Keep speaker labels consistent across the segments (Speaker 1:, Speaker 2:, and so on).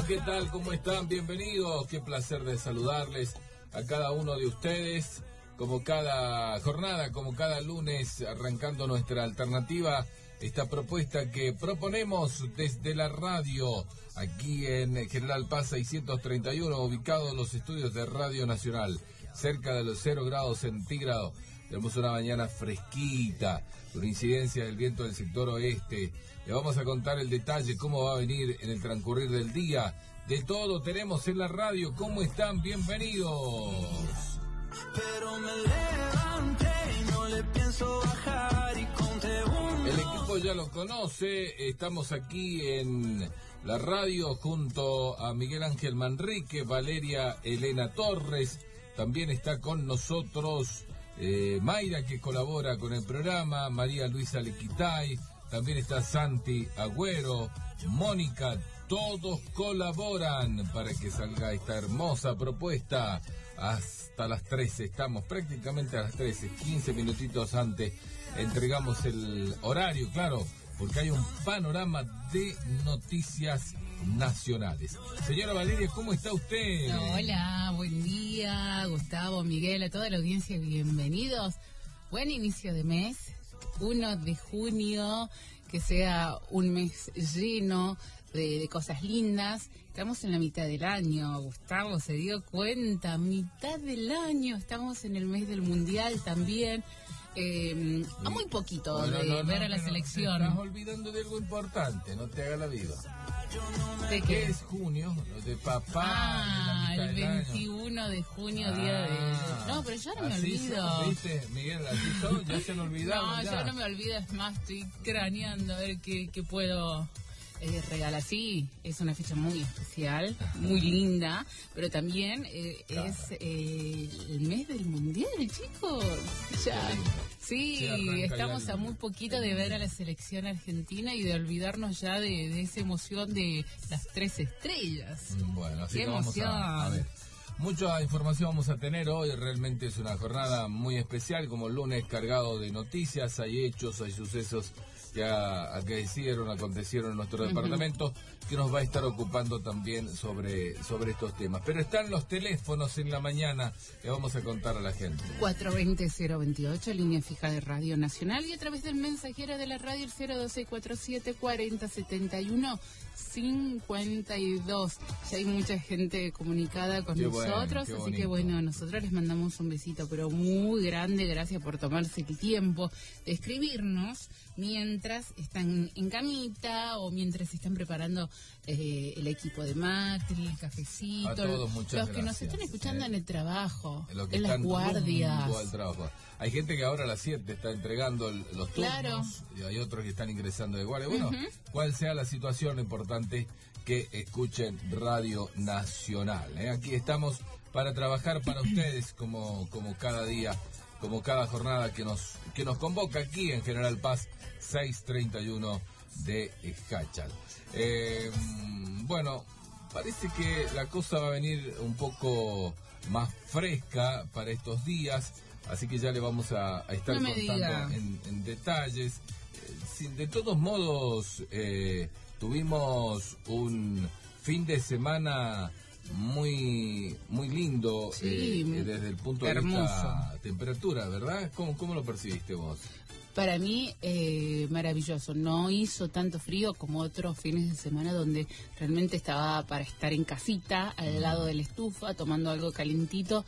Speaker 1: ¿qué tal? ¿Cómo están? Bienvenidos. Qué placer de saludarles a cada uno de ustedes. Como cada jornada, como cada lunes, arrancando nuestra alternativa, esta propuesta que proponemos desde la radio, aquí en General Paz 631, ubicado en los estudios de Radio Nacional, cerca de los 0 grados centígrados. Tenemos una mañana fresquita, una incidencia del viento del sector oeste. Le vamos a contar el detalle, cómo va a venir en el transcurrir del día. De todo tenemos en la radio. ¿Cómo están? Bienvenidos.
Speaker 2: Pero me levanté y no le pienso bajar y conté uno.
Speaker 1: El equipo ya lo conoce. Estamos aquí en la radio junto a Miguel Ángel Manrique, Valeria Elena Torres. También está con nosotros Mayra, que colabora con el programa, María Luisa Lequitay, también está Santi Agüero, Mónica, todos colaboran para que salga esta hermosa propuesta. Hasta las 13, estamos prácticamente a las 13, 15 minutitos antes, entregamos el horario, claro, porque hay un panorama de noticias nacionales. Señora Valeria, ¿cómo está usted?
Speaker 3: Hola, buen día, Gustavo, Miguel, a toda la audiencia, bienvenidos. Buen inicio de mes, 1 de junio, que sea un mes lleno de cosas lindas. Estamos en la mitad del año, Gustavo se dio cuenta, mitad del año, estamos en el mes del Mundial también. A muy poquito de ver a la selección.
Speaker 1: Te estás olvidando de algo importante, no te haga la viva.
Speaker 3: ¿De
Speaker 1: ¿Qué
Speaker 3: qué?
Speaker 1: es junio? Lo de papá.
Speaker 3: El 21 de junio, día de... No, pero yo no me olvido.
Speaker 1: ¿Viste, Miguel? Así todo, ya se lo olvidaron.
Speaker 3: No, yo no me olvido, es más, estoy craneando a ver qué puedo regalar. Sí, es una fecha muy especial, muy linda, pero también
Speaker 1: Claro.
Speaker 3: es el mes del Mundial, chicos. Ya. Sí, estamos a muy poquito de ver a la selección argentina y de olvidarnos ya de esa emoción de las 3 estrellas.
Speaker 1: Bueno, así
Speaker 3: ¡Qué
Speaker 1: que vamos
Speaker 3: emoción!
Speaker 1: a ver. Mucha información vamos a tener hoy, realmente es una jornada muy especial, como el lunes cargado de noticias, hay hechos, hay sucesos que acontecieron en nuestro departamento, que nos va a estar ocupando también sobre estos temas. Pero están los teléfonos en la mañana, le vamos a contar a la gente.
Speaker 3: 420-028, línea fija de Radio Nacional, y a través del mensajero de la radio, el 01247-4071-52. Ya hay mucha gente comunicada con nosotros, así que bueno, nosotros les mandamos un besito, pero muy grande. Gracias por tomarse el tiempo de escribirnos mientras están en camita o mientras están preparando el equipo de mate, el cafecito.
Speaker 1: A todos, muchas
Speaker 3: los que
Speaker 1: gracias.
Speaker 3: nos están escuchando en el trabajo,
Speaker 1: Los que
Speaker 3: en las
Speaker 1: están
Speaker 3: guardias.
Speaker 1: rumbo al trabajo. Hay gente que ahora a las 7 está entregando los turnos,
Speaker 3: Claro.
Speaker 1: y hay otros que están ingresando de guardia. Bueno, cual sea la situación, lo importante que escuchen Radio Nacional. Aquí estamos para trabajar para ustedes como cada día, como cada jornada que nos convoca aquí en General Paz 631 de Hachal. Bueno, parece que la cosa va a venir un poco más fresca para estos días, así que ya le vamos a estar contando en detalles. De todos modos, tuvimos un fin de semana muy lindo,
Speaker 3: Sí,
Speaker 1: desde el punto de
Speaker 3: hermoso.
Speaker 1: vista temperatura, ¿verdad? ¿Cómo lo percibiste vos?
Speaker 3: Para mí, maravilloso. No hizo tanto frío como otros fines de semana donde realmente estaba para estar en casita, al lado de la estufa, tomando algo calentito.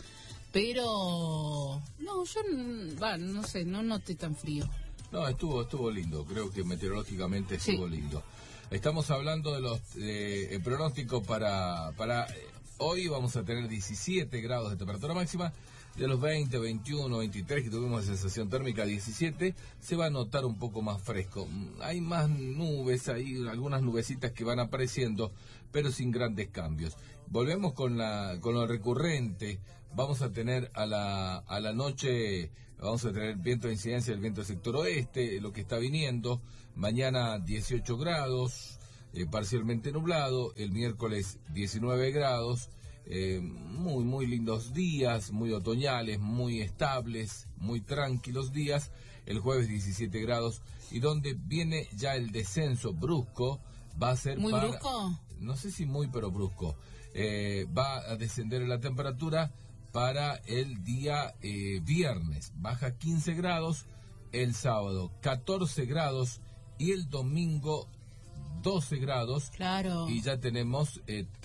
Speaker 3: Pero, no, yo no sé, no noté tan frío.
Speaker 1: No, estuvo lindo. Creo que meteorológicamente estuvo lindo. Estamos hablando de el pronóstico para hoy. Vamos a tener 17 grados de temperatura máxima. De los 20, 21, 23 que tuvimos de sensación térmica, 17, se va a notar un poco más fresco. Hay más nubes, hay algunas nubecitas que van apareciendo, pero sin grandes cambios. Volvemos con lo recurrente. Vamos a tener a la noche, vamos a tener viento de incidencia del viento del sector oeste, lo que está viniendo. Mañana 18 grados, parcialmente nublado. El miércoles 19 grados. Muy lindos días, muy otoñales, muy estables, muy tranquilos días. El jueves 17 grados, y donde viene ya el descenso brusco va a ser
Speaker 3: ¿Muy brusco?
Speaker 1: no sé si muy, pero brusco. Va a descender la temperatura para el día viernes. Baja 15 grados, el sábado 14 grados y el domingo 12 grados.
Speaker 3: Claro.
Speaker 1: Y ya tenemos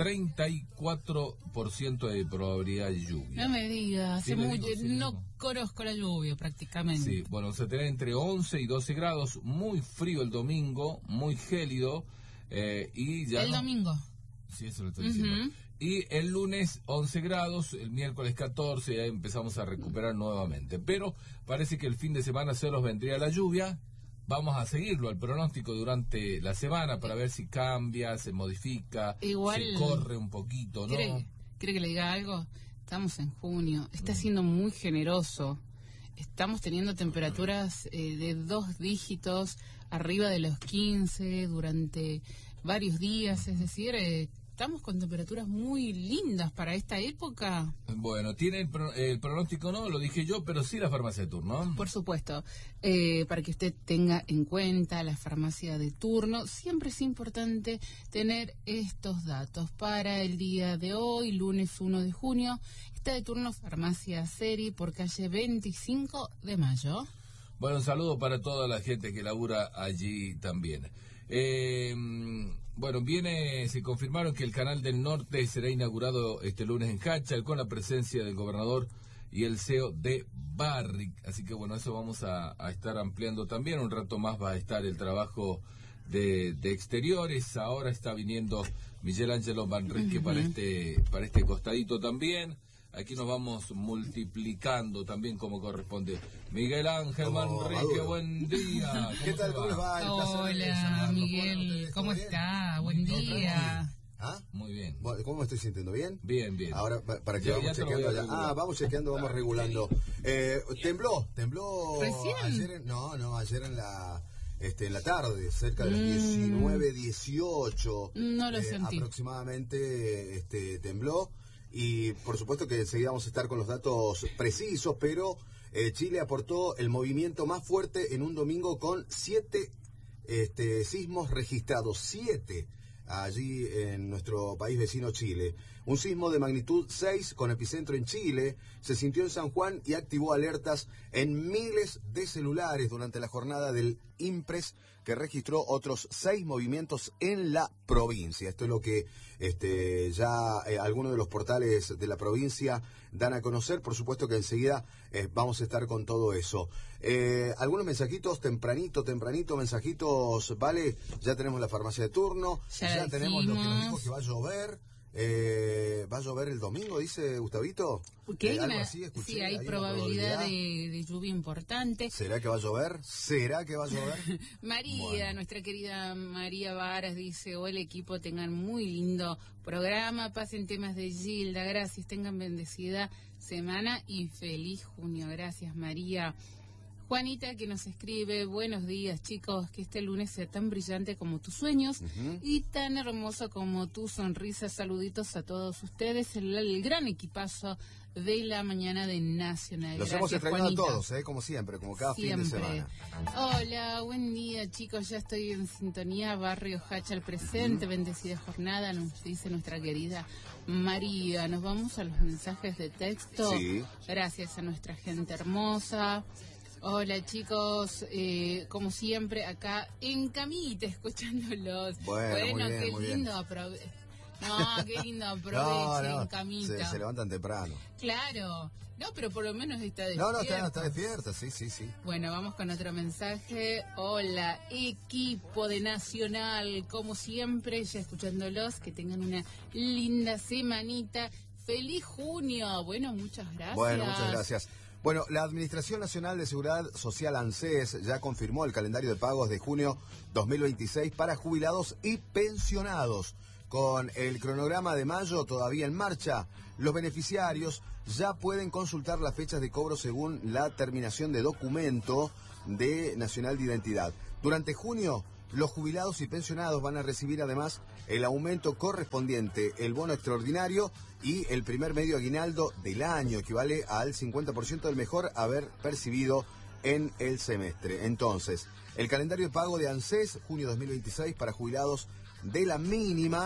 Speaker 1: 34% de probabilidad de lluvia.
Speaker 3: No me digas,
Speaker 1: Sí, le digo, sí,
Speaker 3: no
Speaker 1: digo.
Speaker 3: conozco la lluvia prácticamente.
Speaker 1: Sí, bueno, se tener entre 11 y 12 grados, muy frío el domingo, muy gélido, y ya...
Speaker 3: El domingo.
Speaker 1: Sí, eso lo estoy diciendo. Y el lunes 11 grados, el miércoles 14, ya empezamos a recuperar nuevamente. Pero parece que el fin de semana se nos vendría la lluvia. Vamos a seguirlo, el pronóstico durante la semana para ver si cambia, se modifica,
Speaker 3: Igual,
Speaker 1: se corre un poquito, ¿no?
Speaker 3: ¿Quiere que le diga algo? Estamos en junio, está siendo muy generoso. Estamos teniendo temperaturas de 2 dígitos, arriba de los 15 durante varios días, es decir, estamos con temperaturas muy lindas para esta época.
Speaker 1: Bueno, tiene el pronóstico, no, lo dije yo, pero sí la farmacia de turno.
Speaker 3: Por supuesto, para que usted tenga en cuenta la farmacia de turno, siempre es importante tener estos datos. Para el día de hoy, lunes 1 de junio, está de turno Farmacia Seri por calle 25 de Mayo.
Speaker 1: Bueno, un saludo para toda la gente que labura allí también. Bueno, se confirmaron que el Canal del Norte será inaugurado este lunes en Hachal con la presencia del gobernador y el CEO de Barrick. Así que bueno, eso vamos a estar ampliando también. Un rato más va a estar el trabajo de exteriores. Ahora está viniendo Miguel Ángelo Manrique para este costadito también. Aquí nos vamos multiplicando también como corresponde. Miguel Ángel Manrique, buen día.
Speaker 4: ¿Qué tal? ¿Cómo les va?
Speaker 3: Hola, Miguel, ¿cómo está? Buen día.
Speaker 4: ¿Ah?
Speaker 1: Muy bien.
Speaker 4: ¿Cómo me estoy sintiendo? ¿Bien?
Speaker 1: Bien, bien.
Speaker 4: Ahora, para que
Speaker 1: Ya
Speaker 4: vamos
Speaker 1: te lo
Speaker 4: chequeando
Speaker 1: voy a
Speaker 4: allá.
Speaker 1: regular.
Speaker 4: Vamos chequeando, vamos regulando. Tembló.
Speaker 3: ¿Recién?
Speaker 4: Ayer en la tarde, cerca de las 19:18.
Speaker 3: No lo sentí.
Speaker 4: Aproximadamente tembló. Y por supuesto que enseguida vamos a estar con los datos precisos, pero Chile aportó el movimiento más fuerte en un domingo con 7 sismos registrados. 7 allí en nuestro país vecino Chile. Un sismo de magnitud 6 con epicentro en Chile se sintió en San Juan y activó alertas en miles de celulares durante la jornada del IMPRES, que registró otros 6 movimientos en la provincia. Esto es lo que ya algunos de los portales de la provincia dan a conocer. Por supuesto que enseguida vamos a estar con todo eso. Algunos mensajitos, tempranito, mensajitos, ¿vale? Ya tenemos la farmacia de turno, ya tenemos lo que nos dijo que va a llover. ¿Va a llover el domingo, dice Gustavito?
Speaker 3: Que
Speaker 4: algo así, escuché,
Speaker 3: sí, hay
Speaker 4: una
Speaker 3: probabilidad de lluvia importante.
Speaker 4: ¿Será que va a llover?
Speaker 3: María,
Speaker 4: Bueno.
Speaker 3: nuestra querida María Varas dice: hola equipo, tengan muy lindo programa, pasen temas de Gilda, gracias, tengan bendecida semana y feliz junio. Gracias, María. Juanita, que nos escribe: buenos días chicos, que este lunes sea tan brillante como tus sueños y tan hermoso como tu sonrisa. Saluditos a todos ustedes, el gran equipazo de la mañana de Nacional.
Speaker 4: Los
Speaker 3: Gracias,
Speaker 4: hemos extrañado
Speaker 3: Juanita.
Speaker 4: a todos, como siempre, como cada fin de semana.
Speaker 3: Hola, buen día chicos, ya estoy en sintonía, Barrio Hachal presente, bendecida jornada, nos dice nuestra querida María. Nos vamos a los mensajes de texto.
Speaker 4: Sí.
Speaker 3: Gracias a nuestra gente hermosa. Hola chicos, como siempre acá en camita escuchándolos.
Speaker 4: Bueno, muy bien,
Speaker 3: qué
Speaker 4: muy
Speaker 3: lindo qué lindo aproveche en camita.
Speaker 4: Se levantan temprano.
Speaker 3: Claro, no, pero por lo menos está despierto.
Speaker 4: No, está despierta, sí.
Speaker 3: Bueno, vamos con otro mensaje. Hola, equipo de Nacional, como siempre, ya escuchándolos, que tengan una linda semanita. ¡Feliz junio! Bueno, muchas gracias.
Speaker 4: Bueno, muchas gracias. Bueno, la Administración Nacional de Seguridad Social, ANSES, ya confirmó el calendario de pagos de junio 2026 para jubilados y pensionados. Con el cronograma de mayo todavía en marcha, los beneficiarios ya pueden consultar las fechas de cobro según la terminación de documento nacional de identidad. Durante junio, los jubilados y pensionados van a recibir además el aumento correspondiente, el bono extraordinario y el primer medio aguinaldo del año, equivale al 50% del mejor haber percibido en el semestre. Entonces, el calendario de pago de ANSES, junio 2026, para jubilados de la mínima,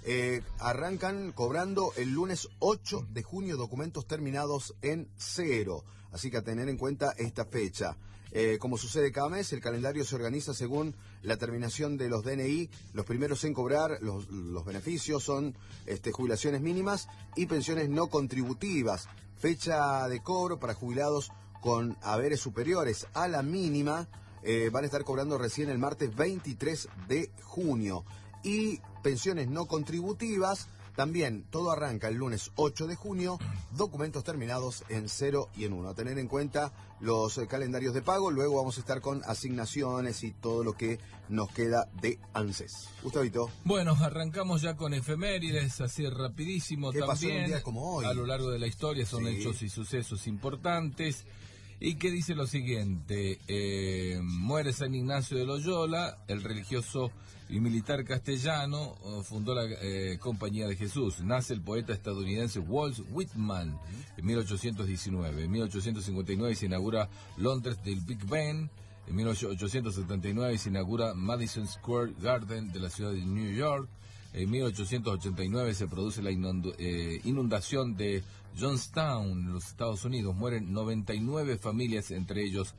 Speaker 4: arrancan cobrando el lunes 8 de junio documentos terminados en 0. Así que a tener en cuenta esta fecha. Como sucede cada mes, el calendario se organiza según la terminación de los DNI. Los primeros en cobrar los beneficios son jubilaciones mínimas y pensiones no contributivas. Fecha de cobro para jubilados con haberes superiores a la mínima van a estar cobrando recién el martes 23 de junio. Y pensiones no contributivas, también todo arranca el lunes 8 de junio, documentos terminados en 0 y en 1. A tener en cuenta los calendarios de pago, luego vamos a estar con asignaciones y todo lo que nos queda de ANSES. Gustavito.
Speaker 1: Bueno, arrancamos ya con efemérides, así rapidísimo.
Speaker 4: ¿Qué pasó en un día como hoy?
Speaker 1: A lo largo de la historia son hechos y sucesos importantes. Y que dice lo siguiente, muere San Ignacio de Loyola, el religioso y militar castellano, fundó la Compañía de Jesús. Nace el poeta estadounidense Walt Whitman en 1819. En 1859 se inaugura Londres del Big Ben. En 1879 se inaugura Madison Square Garden de la ciudad de New York. En 1889 se produce la inundación de Johnstown, en los Estados Unidos. Mueren 99 familias, entre ellos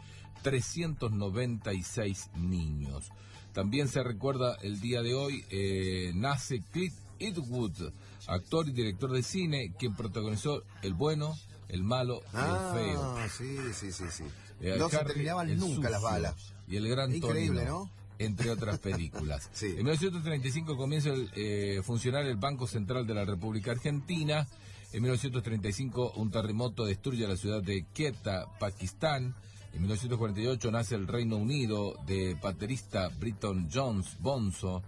Speaker 1: 396 niños. También se recuerda el día de hoy, nace Clint Eastwood, actor y director de cine, quien protagonizó El bueno, el malo y el feo.
Speaker 4: Sí. No se terminaban nunca las balas.
Speaker 1: Y el gran
Speaker 4: Increíble,
Speaker 1: Torino,
Speaker 4: ¿no?
Speaker 1: entre otras películas.
Speaker 4: Sí.
Speaker 1: En 1935 comienza funcionar el Banco Central de la República Argentina. En 1935 un terremoto destruye la ciudad de Quetta, Pakistán. En 1948 nace el Reino Unido de baterista Britton Jones Bonzo.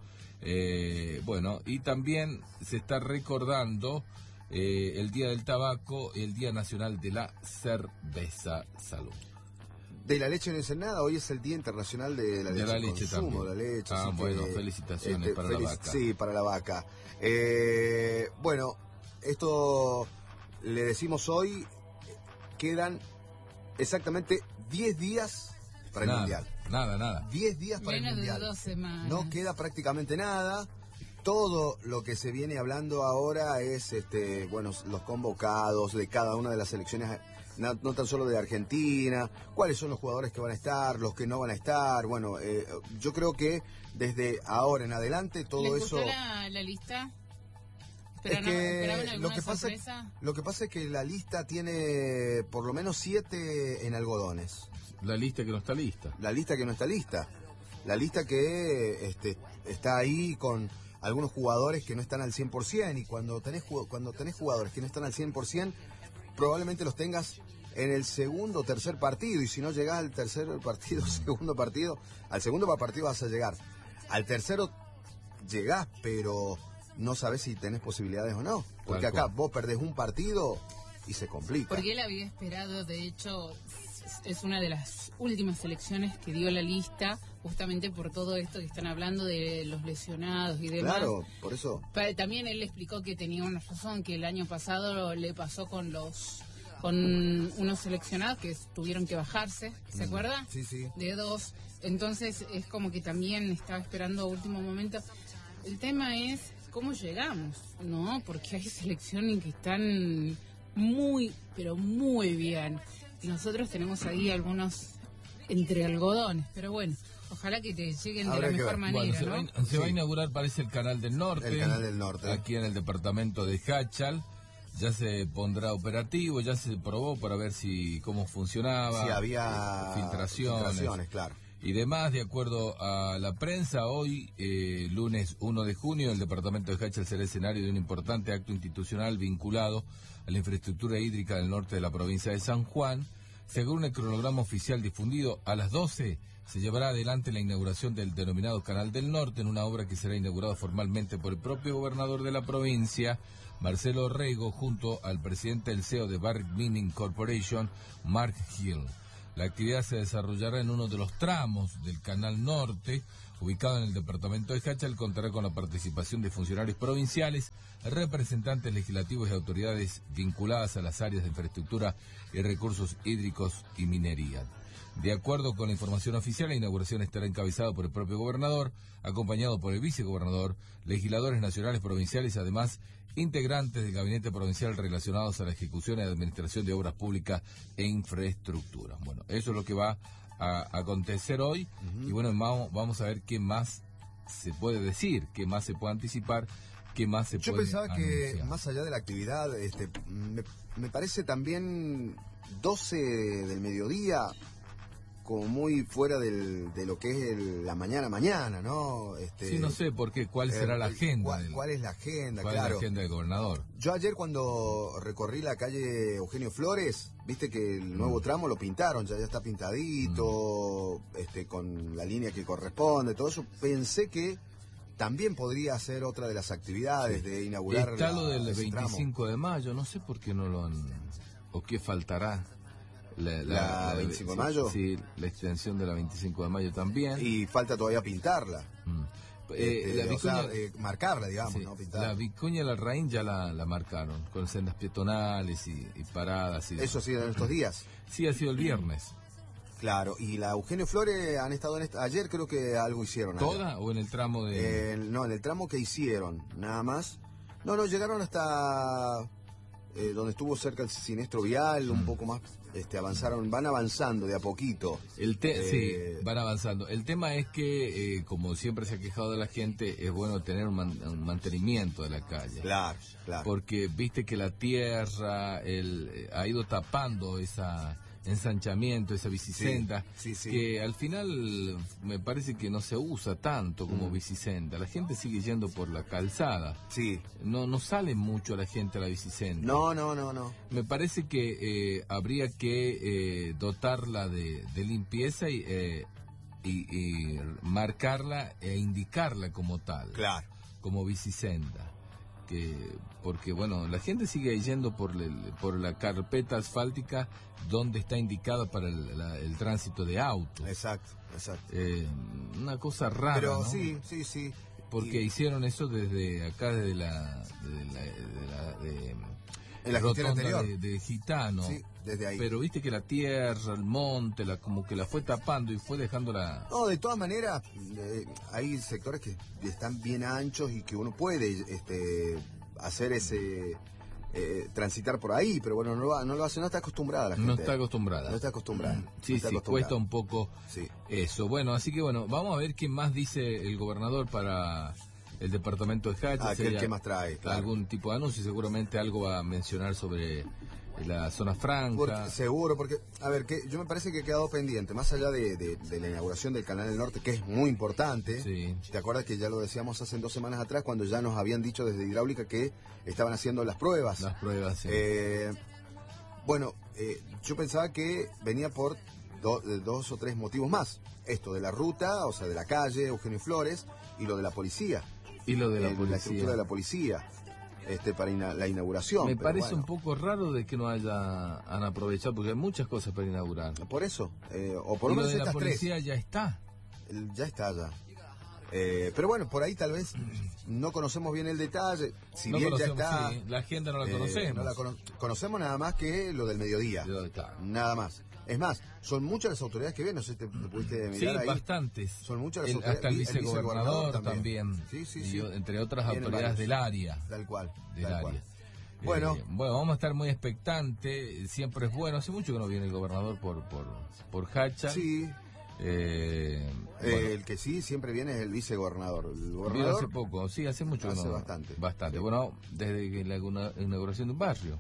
Speaker 1: Y también se está recordando el Día del Tabaco y el Día Nacional de la Cerveza. Salud.
Speaker 4: De la leche no dicen nada, hoy es el Día Internacional de la leche.
Speaker 1: De la leche
Speaker 4: consumo,
Speaker 1: también.
Speaker 4: La leche.
Speaker 1: Ah, bueno, felicitaciones para la vaca.
Speaker 4: Sí, para la vaca. Bueno, esto le decimos hoy, quedan exactamente 10 días para el Mundial.
Speaker 1: Nada.
Speaker 4: 10 días para
Speaker 3: Menos
Speaker 4: el Mundial.
Speaker 3: de 2 semanas.
Speaker 4: No queda prácticamente nada. Todo lo que se viene hablando ahora es, los convocados de cada una de las selecciones, no tan solo de Argentina, cuáles son los jugadores que van a estar, los que no van a estar. Bueno, yo creo que desde ahora en adelante todo
Speaker 3: ¿Les
Speaker 4: eso...
Speaker 3: gustó la lista?
Speaker 4: Es que
Speaker 3: lo que
Speaker 4: pasa es que la lista tiene por lo menos 7 en algodones.
Speaker 1: La lista que no está lista.
Speaker 4: La lista que no está lista. La lista que está ahí con algunos jugadores que no están al 100%, y cuando tenés jugadores que no están al 100%, probablemente los tengas en el segundo o tercer partido, y si no llegás al tercer partido, segundo partido, al segundo partido vas a llegar. Al tercero llegás, pero no sabés si tenés posibilidades o no. Porque acá vos perdés un partido y se complica.
Speaker 3: Porque él había esperado, de hecho, es una de las últimas selecciones que dio la lista, justamente por todo esto que están hablando de los lesionados y demás.
Speaker 4: Claro, por eso.
Speaker 3: Pero también él explicó que tenía una razón, que el año pasado le pasó con unos seleccionados que tuvieron que bajarse, ¿se acuerda?
Speaker 4: Sí.
Speaker 3: De 2. Entonces es como que también estaba esperando a último momento. El tema es cómo llegamos, ¿no? Porque hay selecciones que están muy, pero muy bien. Y nosotros tenemos ahí algunos entre algodones, pero bueno, ojalá que te lleguen de la mejor manera, ¿no?
Speaker 1: Se va a inaugurar, parece, el Canal del Norte.
Speaker 4: El Canal del Norte.
Speaker 1: Aquí en el departamento de Jáchal. Ya se pondrá operativo, ya se probó para ver cómo funcionaba.
Speaker 4: Si había
Speaker 1: filtraciones,
Speaker 4: claro.
Speaker 1: Y demás, de acuerdo a la prensa, hoy, lunes 1 de junio, el departamento de Jáchal será escenario de un importante acto institucional vinculado a la infraestructura hídrica del norte de la provincia de San Juan. Según el cronograma oficial difundido, a las 12 se llevará adelante la inauguración del denominado Canal del Norte, en una obra que será inaugurada formalmente por el propio gobernador de la provincia, Marcelo Rego, junto al presidente del CEO de Barrick Mining Corporation, Mark Hill. La actividad se desarrollará en uno de los tramos del Canal Norte, ubicado en el departamento de Jáchal. Contará con la participación de funcionarios provinciales, representantes legislativos y autoridades vinculadas a las áreas de infraestructura y recursos hídricos y minería. De acuerdo con la información oficial, la inauguración estará encabezada por el propio gobernador, acompañado por el vicegobernador, legisladores nacionales, provinciales, además integrantes del gabinete provincial relacionados a la ejecución y administración de obras públicas e infraestructura. Bueno, eso es lo que va a acontecer hoy y bueno, vamos a ver qué más se puede decir, qué más se puede anticipar, qué más se puede
Speaker 4: pensaba
Speaker 1: anunciar.
Speaker 4: Que más allá de la actividad, me parece también 12 del mediodía como muy fuera de lo que es la mañana, ¿no?
Speaker 1: Sí, no sé por qué, cuál será la agenda.
Speaker 4: ¿Cuál es la agenda?
Speaker 1: ¿Cuál
Speaker 4: Claro.
Speaker 1: es la agenda del gobernador?
Speaker 4: Yo ayer cuando recorrí la calle Eugenio Flores, viste que el nuevo tramo lo pintaron, ya está pintadito, con la línea que corresponde, todo eso. Pensé que también podría ser otra de las actividades de inaugurar.
Speaker 1: Está lo del
Speaker 4: ese
Speaker 1: 25
Speaker 4: tramo.
Speaker 1: de mayo, no sé por qué no lo han... o qué faltará.
Speaker 4: La 25 de mayo.
Speaker 1: Sí, la extensión de la 25 de mayo también.
Speaker 4: Y falta todavía pintarla.
Speaker 1: La vicuña,
Speaker 4: marcarla, digamos,
Speaker 1: sí,
Speaker 4: ¿no? Pintarla.
Speaker 1: la vicuña de la Larraín ya la marcaron, con sendas peatonales y paradas. Y
Speaker 4: Eso sí, en estos días.
Speaker 1: Sí, ha sido el viernes.
Speaker 4: Claro, y la Eugenio Flores han estado ayer creo que algo hicieron.
Speaker 1: ¿Toda
Speaker 4: allá.
Speaker 1: o en el tramo de...?
Speaker 4: No, en el tramo que hicieron, nada más. No, llegaron hasta donde estuvo cerca el siniestro vial, un poco más, avanzaron, van avanzando de a poquito.
Speaker 1: Sí, van avanzando. El tema es que, como siempre se ha quejado de la gente, es bueno tener un mantenimiento de la calle.
Speaker 4: Claro.
Speaker 1: Porque viste que la tierra ha ido tapando ensanchamiento, esa bicisenda,
Speaker 4: sí.
Speaker 1: que al final me parece que no se usa tanto como bicisenda. La gente sigue yendo por la calzada.
Speaker 4: Sí.
Speaker 1: No sale mucho la gente a la bicisenda.
Speaker 4: No.
Speaker 1: Me parece que habría que dotarla de limpieza y marcarla e indicarla como tal.
Speaker 4: Claro.
Speaker 1: Como bicisenda. Porque bueno, la gente sigue yendo por la carpeta asfáltica donde está indicada para el tránsito de autos.
Speaker 4: Exacto.
Speaker 1: Una cosa rara,
Speaker 4: Pero
Speaker 1: ¿no?
Speaker 4: sí.
Speaker 1: Porque hicieron eso desde acá, desde la
Speaker 4: en la gestión
Speaker 1: rotonda
Speaker 4: anterior.
Speaker 1: de Gitano.
Speaker 4: Sí, desde ahí.
Speaker 1: Pero viste que la tierra, el monte, como que la fue tapando y fue dejándola...
Speaker 4: No, de todas maneras, hay sectores que están bien anchos y que uno puede hacer ese... transitar por ahí, pero bueno, no lo hace, no está acostumbrada la gente.
Speaker 1: No está acostumbrada. Sí, cuesta un poco eso. Bueno, así que bueno, vamos a ver qué más dice el gobernador para el departamento de Hacha.
Speaker 4: ¿Qué más trae? Claro.
Speaker 1: Algún tipo de anuncio, seguramente algo va a mencionar sobre la zona franca.
Speaker 4: Seguro, porque, a ver, que yo me parece que ha quedado pendiente, más allá de la inauguración del Canal del Norte, que es muy importante.
Speaker 1: Sí.
Speaker 4: ¿Te acuerdas que ya lo decíamos hace 2 semanas atrás, cuando ya nos habían dicho desde Hidráulica que estaban haciendo las pruebas?
Speaker 1: Las pruebas, sí.
Speaker 4: Yo pensaba que venía por 2 o 3 motivos más. Esto de la ruta, o sea, de la calle Eugenio Flores, y lo de la policía.
Speaker 1: Y lo de la
Speaker 4: La
Speaker 1: policía.
Speaker 4: estructura de la policía. Para la inauguración.
Speaker 1: Me parece
Speaker 4: bueno.
Speaker 1: un poco raro de que no han aprovechado, porque hay muchas cosas para inaugurar.
Speaker 4: Por eso, o por
Speaker 1: Y
Speaker 4: lo
Speaker 1: lo
Speaker 4: menos
Speaker 1: de la
Speaker 4: estas
Speaker 1: policía
Speaker 4: 3.
Speaker 1: ya está.
Speaker 4: Ya está, ya. Pero bueno, por ahí tal vez no conocemos bien el detalle. Si
Speaker 1: No
Speaker 4: bien ya
Speaker 1: conocemos,
Speaker 4: está.
Speaker 1: sí, la agenda no la conocemos.
Speaker 4: No la conocemos nada más que lo del mediodía.
Speaker 1: Claro.
Speaker 4: Nada más. Es más, son muchas las autoridades que vienen, no sé si te pudiste
Speaker 1: Sí,
Speaker 4: mirar ahí.
Speaker 1: bastantes.
Speaker 4: Son muchas las autoridades.
Speaker 1: Hasta el vicegobernador también.
Speaker 4: Sí.
Speaker 1: Entre otras
Speaker 4: Vienen
Speaker 1: autoridades
Speaker 4: varios.
Speaker 1: del área.
Speaker 4: Tal cual.
Speaker 1: Del área.
Speaker 4: Bueno.
Speaker 1: Vamos a estar muy expectantes. Siempre es bueno. Hace mucho que no viene el gobernador por Hacha.
Speaker 4: Sí.
Speaker 1: Bueno,
Speaker 4: El que sí siempre viene es el vicegobernador. El
Speaker 1: vino
Speaker 4: gobernador
Speaker 1: hace poco. Sí, hace mucho que
Speaker 4: hace
Speaker 1: no.
Speaker 4: bastante.
Speaker 1: Bastante. Bueno, desde que la inauguración de un barrio.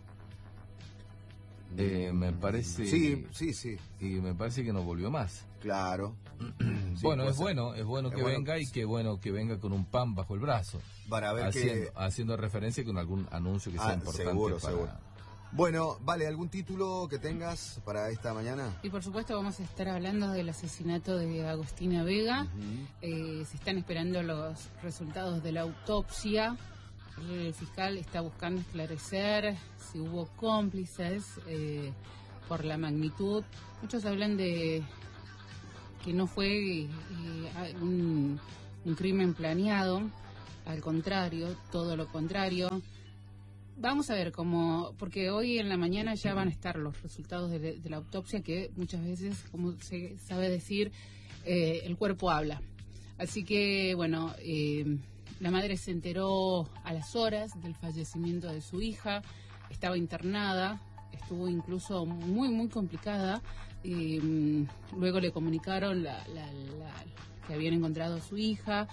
Speaker 1: Me parece.
Speaker 4: Sí.
Speaker 1: Y me parece que no volvió más.
Speaker 4: Claro.
Speaker 1: Bueno,
Speaker 4: puede
Speaker 1: es
Speaker 4: ser.
Speaker 1: bueno que venga y qué bueno que venga con un pan bajo el brazo.
Speaker 4: Para ver
Speaker 1: haciendo referencia con algún anuncio que sea importante.
Speaker 4: Seguro.
Speaker 1: para...
Speaker 4: Bueno, vale, ¿algún título que tengas para esta mañana?
Speaker 3: Y por supuesto vamos a estar hablando del asesinato de Agostina Vega. Se están esperando los resultados de la autopsia. El fiscal está buscando esclarecer si hubo cómplices por la magnitud. Muchos hablan de que no fue un crimen planeado, al contrario, todo lo contrario. Vamos a ver porque hoy en la mañana ya van a estar los resultados de la autopsia, que muchas veces, como se sabe decir, el cuerpo habla. Así que, bueno, la madre se enteró a las horas del fallecimiento de su hija, estaba internada, estuvo incluso muy, muy complicada. Luego le comunicaron que habían encontrado a su hija.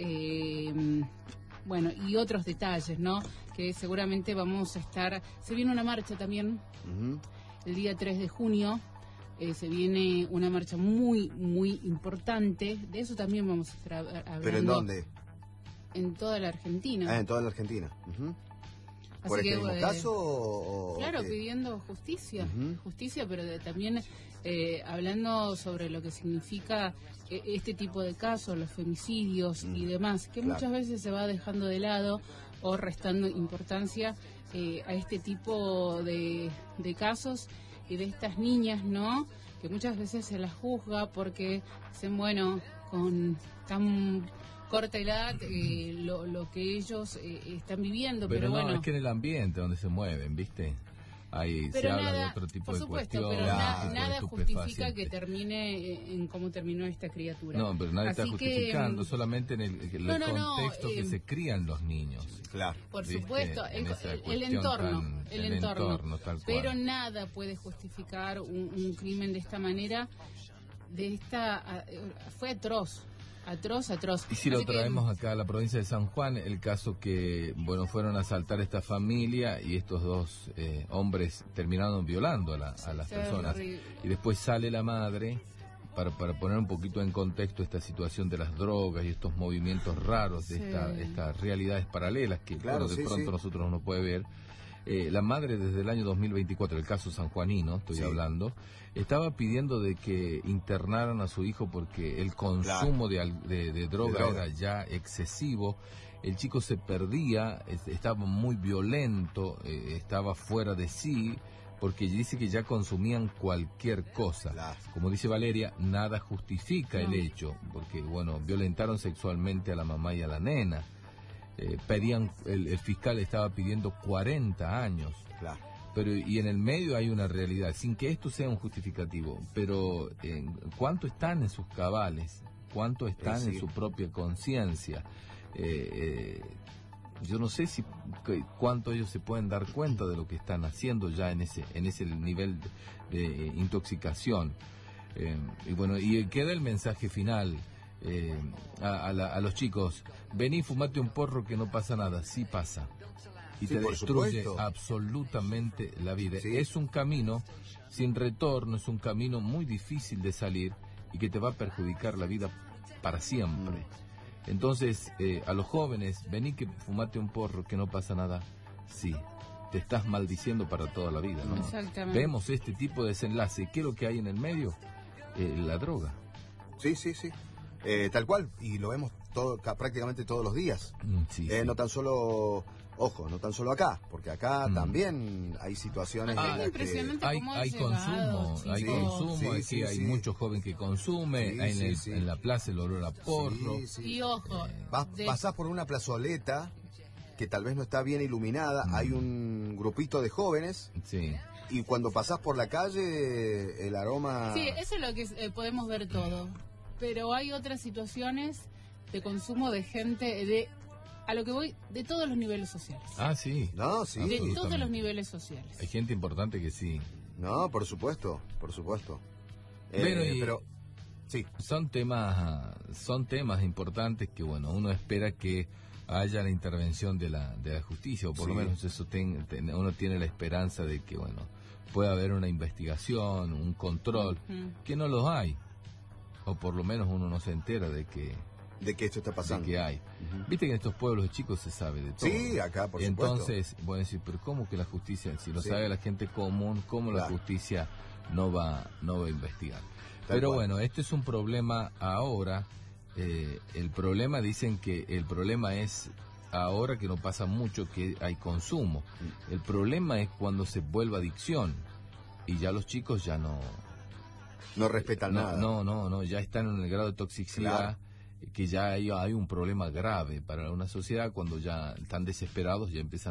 Speaker 3: Bueno, y otros detalles, ¿no? Que seguramente vamos a estar... Se viene una marcha también, el día 3 de junio, se viene una marcha muy, muy importante. De eso también vamos a estar hablando.
Speaker 4: ¿Pero en dónde?
Speaker 3: En toda la Argentina.
Speaker 4: En toda la Argentina. ¿Por
Speaker 3: Así
Speaker 4: este mismo caso o
Speaker 3: claro,
Speaker 4: qué?
Speaker 3: pidiendo justicia, justicia, pero también hablando sobre lo que significa este tipo de casos, los femicidios y demás, que muchas veces se va dejando de lado o restando importancia a este tipo de casos y de estas niñas, ¿no? Que muchas veces se las juzga porque dicen, bueno, con tan corta edad lo que ellos están viviendo, pero
Speaker 1: no,
Speaker 3: bueno,
Speaker 1: es que en el ambiente donde se mueven, ¿viste? Ahí se habla de otro tipo de cuestiones.
Speaker 3: Pero nada
Speaker 1: tipo de
Speaker 3: justifica que termine en cómo terminó esta criatura.
Speaker 1: No, pero nadie está
Speaker 3: Así
Speaker 1: justificando, solamente en el contexto que se crían los niños.
Speaker 4: Claro.
Speaker 3: Por
Speaker 1: ¿viste?
Speaker 3: supuesto,
Speaker 1: En esa
Speaker 3: el
Speaker 1: cuestión
Speaker 3: entorno, el entorno.
Speaker 1: tal cual.
Speaker 3: Pero nada puede justificar un crimen de esta manera, fue atroz. Atroz.
Speaker 1: Y si lo
Speaker 3: Así que,
Speaker 1: traemos acá a la provincia de San Juan, el caso que, bueno, fueron a asaltar esta familia y estos dos hombres terminaron violando a las personas. Y después sale la madre, para poner un poquito en contexto esta situación de las drogas y estos movimientos raros de estas realidades paralelas que,
Speaker 4: Claro,
Speaker 1: bueno, de pronto nosotros no puede ver. La madre desde el año 2024, el caso sanjuanino, estoy hablando, estaba pidiendo de que internaran a su hijo porque el consumo de droga era ya excesivo. El chico se perdía, estaba muy violento, estaba fuera de sí, porque dice que ya consumían cualquier cosa. Como dice Valeria, nada justifica el hecho, porque, bueno, violentaron sexualmente a la mamá y a la nena. El fiscal estaba pidiendo 40 años. Pero y en el medio hay una realidad, sin que esto sea un justificativo, pero ¿cuánto están en sus cabales? ¿Cuánto están en su propia conciencia? Yo no sé cuánto ellos se pueden dar cuenta de lo que están haciendo ya en ese nivel de intoxicación. Y bueno, y queda el mensaje final a los chicos: vení, fumate un porro que no pasa nada. Sí pasa. Y te destruye absolutamente la vida. Es un camino sin retorno, es un camino muy difícil de salir y que te va a perjudicar la vida para siempre. Entonces, a los jóvenes, vení que fumate un porro que no pasa nada. Sí, te estás maldiciendo para toda la vida, ¿no?
Speaker 3: Exactamente.
Speaker 1: Vemos este tipo de desenlace. ¿Qué es lo que hay en el medio? La droga.
Speaker 4: Sí. Tal cual, y lo vemos prácticamente todos los días. No tan solo, no tan solo acá, porque acá también hay situaciones en las que
Speaker 1: hay consumo, hay mucho joven que consume, en la plaza el olor a porro.
Speaker 3: Y ojo,
Speaker 4: pasás por una plazoleta que tal vez no está bien iluminada, hay un grupito de jóvenes. Y cuando pasás por la calle, el aroma...
Speaker 3: Sí, eso es lo que podemos ver todo. Pero hay otras situaciones de consumo de gente, a lo que voy, de todos los niveles sociales.
Speaker 1: Sí.
Speaker 4: No, sí.
Speaker 3: De todos los niveles sociales.
Speaker 1: Hay gente importante que sí.
Speaker 4: No, por supuesto.
Speaker 1: Pero
Speaker 4: sí.
Speaker 1: Son temas importantes que, bueno, uno espera que haya la intervención de la justicia, o por lo menos eso uno tiene la esperanza de que, bueno, pueda haber una investigación, un control, que no los hay. O por lo menos uno no se entera de que
Speaker 4: esto está pasando.
Speaker 1: De que hay. Viste que en estos pueblos chicos se sabe de todo.
Speaker 4: Sí, acá por supuesto.
Speaker 1: Entonces, bueno, decir, pero ¿cómo que la justicia, si lo sabe la gente común, cómo la justicia no va a investigar? Pero bueno, este es un problema ahora. El problema, dicen que el problema es ahora que no pasa mucho, que hay consumo. El problema es cuando se vuelve adicción y ya los chicos ya no
Speaker 4: respetan nada.
Speaker 1: No, ya están en el grado de toxicidad, que ya hay un problema grave para una sociedad. Cuando ya están desesperados, ya empiezan